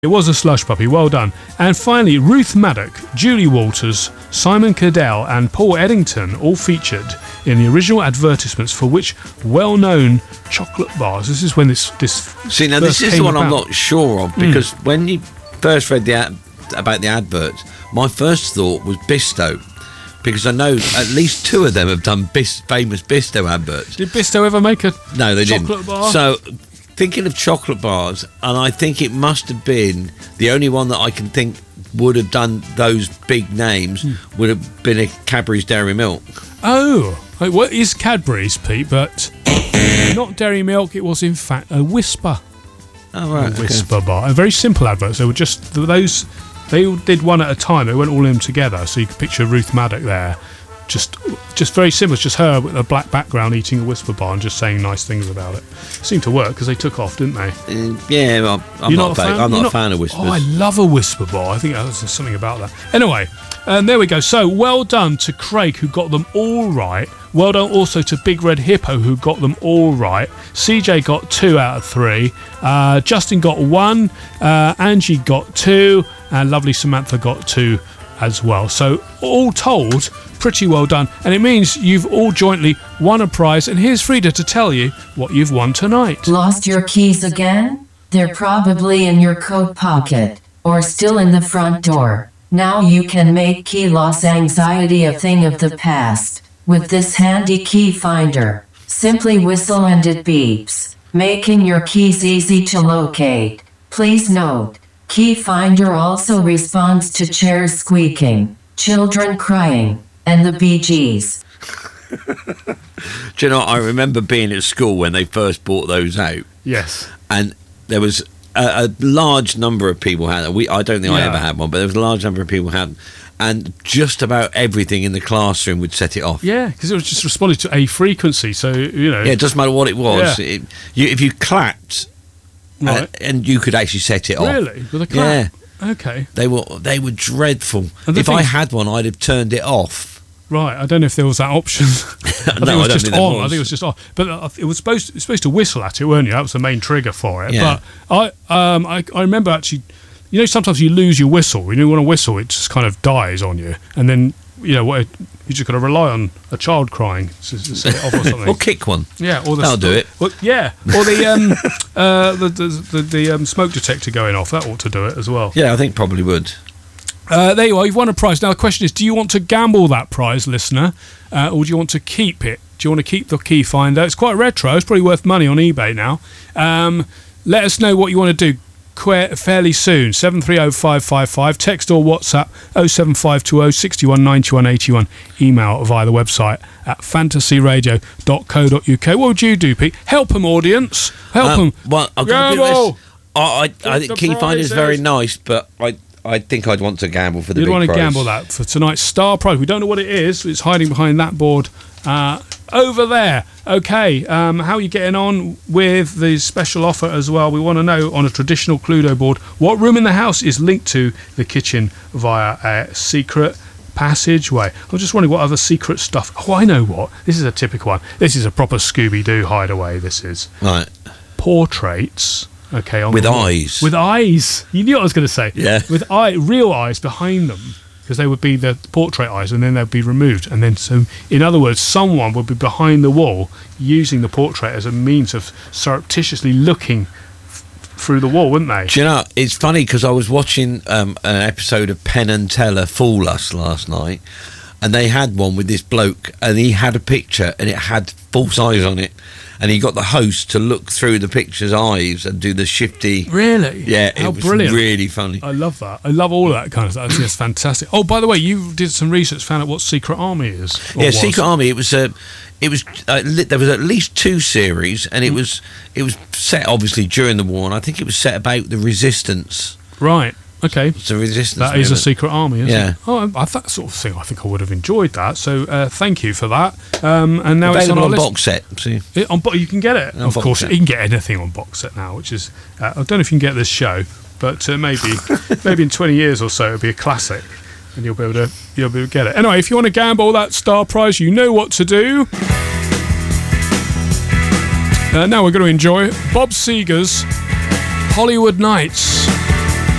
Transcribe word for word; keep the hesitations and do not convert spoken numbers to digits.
It was a slush puppy, well done. And finally, Ruth Maddock, Julie Walters, Simon Cadell and Paul Eddington all featured in the original advertisements for which well-known chocolate bars. This is when this this See, now this is the one about. I'm not sure of, because mm. when you first read the ad, about the adverts, my first thought was Bisto, because I know at least two of them have done bis, famous Bisto adverts. Did Bisto ever make a no, they chocolate didn't. bar? So, thinking of chocolate bars, and I think it must have been the only one that I can think would have done those big names mm. would have been a Cadbury's Dairy Milk. Oh, wait, what is Cadbury's, Pete? But not Dairy Milk. It was in fact a Whisper. Oh right, a Whisper okay. bar. A very simple advert. They were just those. They all did one at a time. They went all in together, so you could picture Ruth Maddock there. Just, just very simple. It's just her with a black background eating a Whisper bar and just saying nice things about it. It seemed to work because they took off, didn't they? Uh, yeah, well, I'm, not, not a fan. I'm not, not a fan of Whispers. Oh, I love a Whisper bar. I think there's something about that. Anyway, um, there we go. So well done to Craig, who got them all right. Well done also to Big Red Hippo, who got them all right. C J got two out of three. Uh, Justin got one. Uh, Angie got two. And lovely Samantha got two as well. So all told, pretty well done. And it means you've all jointly won a prize. And here's Frida to tell you what you've won tonight. Lost your keys again? They're probably in your coat pocket or still in the front door. Now you can make key loss anxiety a thing of the past with this handy key finder. Simply whistle and it beeps, making your keys easy to locate. Please note, Key Finder also responds to chairs squeaking, children crying, and the Bee Gees. Do you know, I remember being at school when they first brought those out. Yes. And there was a, a large number of people had them. We, I don't think yeah. I ever had one, but there was a large number of people who had them. And just about everything in the classroom would set it off. Yeah, because it was just responded to a frequency, so, you know. Yeah, it doesn't matter what it was. Yeah. It, you, if you clapped... Right. Uh, and you could actually set it off. Really? With a clap? Yeah. Okay. They were they were dreadful. If I had one, I'd have turned it off. Right. I don't know if there was that option. I no, think it was I don't just think on. was. I think it was just on. But uh, it was supposed to, it was supposed to whistle at it, weren't you? That was the main trigger for it. Yeah. But I um I, I remember actually, you know, sometimes you lose your whistle. When you want to whistle, it just kind of dies on you, and then you know what. You just got to rely on a child crying to, to set it off or something. Or kick one. Yeah, or the that'll do it. Well, yeah, or the um, uh, the the, the, the um, smoke detector going off. That ought to do it as well. Yeah, I think probably would. Uh, there you are. You've won a prize. Now the question is: do you want to gamble that prize, listener, uh, or do you want to keep it? Do you want to keep the key finder? It's quite retro. It's probably worth money on eBay now. Um, let us know what you want to do. Fairly soon. seven three oh five five five, text or WhatsApp oh seven five two oh six one nine one eight one, email via the website at fantasy radio dot co dot uk. What would you do, Pete? Help them, audience. Help them. Um, well, I've got to be honest. I, I, I think key finder is very nice, but I I think I'd want to gamble for the You'd big want to prize. gamble that for tonight's star prize. We don't know what it is. It's hiding behind that board uh, over there. Okay, um, how are you getting on with the special offer as well? We want to know on a traditional Cluedo board what room in the house is linked to the kitchen via a secret passageway. I'm just wondering what other secret stuff. Oh, I know what. This is a typical one. This is a proper Scooby-Doo hideaway. This is right. Portraits. Okay, on with the eyes. With eyes. You knew what I was going to say. Yeah. With eye, real eyes behind them. Because they would be the portrait eyes and then they'd be removed. And then, so in other words, someone would be behind the wall using the portrait as a means of surreptitiously looking f- through the wall, wouldn't they? Do you know, it's funny because I was watching um, an episode of Penn and Teller Fool Us last night, and they had one with this bloke, and he had a picture and it had false eyes on it. And he got the host to look through the picture's eyes and do the shifty... Really? Yeah, it How was brilliant. really funny. I love that. I love all of that kind of stuff. I think it's fantastic. Oh, by the way, you did some research, found out what Secret Army is. Yeah, was. Secret Army, it was... Uh, it was uh, li- there was at least two series, and it mm. was it was set, obviously, during the war, and I think it was set about the resistance. Right. Okay. It's a resistance. That is a secret army, isn't yeah. it? Oh, I, that sort of thing. I think I would have enjoyed that. So uh, thank you for that. Um, and now Available it's on, our on list. box set. See? It, on bo- you can get it. On of course, set. you can get anything on box set now. Which is, uh, I don't know if you can get this show, but uh, maybe, maybe in twenty years or so it'll be a classic, and you'll be able to you'll be able to get it. Anyway, if you want to gamble that star prize, you know what to do. Uh, now we're going to enjoy Bob Seger's Hollywood Nights.